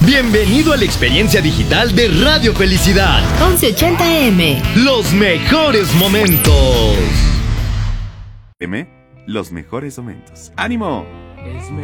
Bienvenido a la experiencia digital de Radio Felicidad. 1180M. Los mejores momentos. Los mejores momentos. ¡Ánimo!